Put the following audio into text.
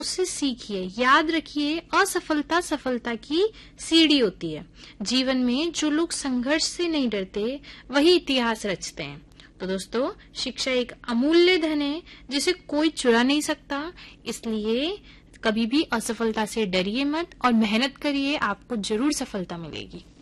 उससे सीखिए। याद रखिए, असफलता सफलता की सीढ़ी होती है। जीवन में जो लोग संघर्ष से नहीं डरते वही इतिहास रचते हैं। तो दोस्तों, शिक्षा एक अमूल्य धन है जिसे कोई चुरा नहीं सकता। इसलिए कभी भी असफलता से डरिए मत और मेहनत करिए, आपको जरूर सफलता मिलेगी।